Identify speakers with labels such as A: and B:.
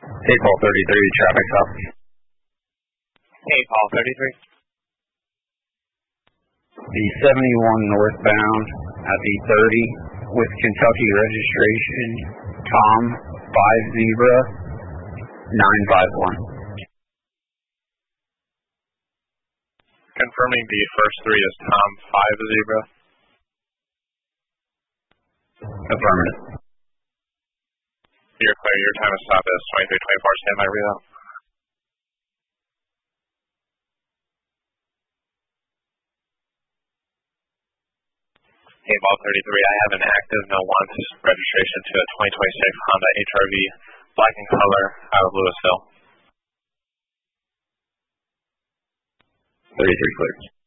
A: Hey, Paul 33, traffic stop.
B: Hey, Paul 33.
A: The 71 northbound at the 30 with Kentucky registration, Tom 5 Zebra 951.
B: Confirming the first three is Tom 5 Zebra.
A: Affirmative.
B: You're clear. Your time of stop is 23:24. Stand by readout. Hey, Ball 33. I have an active no want registration to a 2026 Honda HR-V black in color out of Louisville.
A: 33 clear.